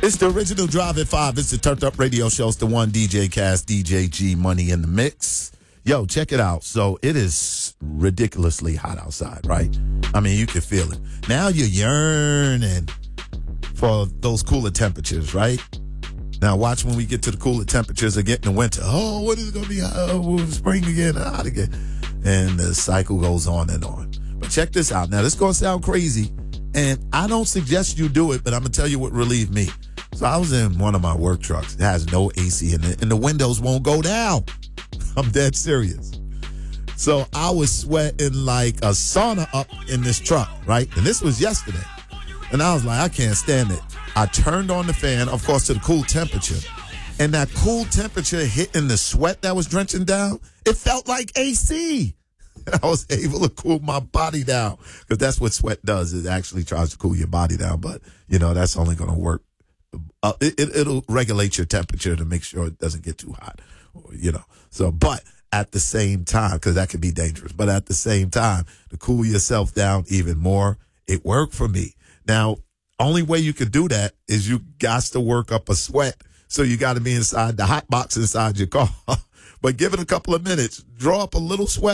It's the original Drive at 5. It's the Turned Up Radio Show. It's the one DJ Cass, DJ G, Money in the Mix. Yo, check it out. So it is ridiculously hot outside, right? I mean, you can feel it. Now you're yearning for those cooler temperatures, right? Now watch when we get to the cooler temperatures again in the winter. Oh, what is it going to be? Oh, spring again, hot again. And the cycle goes on and on. But check this out. Now, this is going to sound crazy, and I don't suggest you do it, but I'm going to tell you what relieved me. So I was in one of my work trucks. It has no AC in it, and the windows won't go down. I'm dead serious. So I was sweating like a sauna up in this truck, right? And this was yesterday. And I was like, I can't stand it. I turned on the fan, of course, to the cool temperature. And that cool temperature hitting the sweat that was drenching down, it felt like AC. I was able to cool my body down because that's what sweat does. It actually tries to cool your body down, but, you know, that's only going to work. It'll regulate your temperature to make sure it doesn't get too hot, you know. So, but at the same time, because that can be dangerous, but at the same time, to cool yourself down even more, it worked for me. Now, only way you can do that is you got to work up a sweat. So you got to be inside the hot box inside your car. But give it a couple of minutes, draw up a little sweat.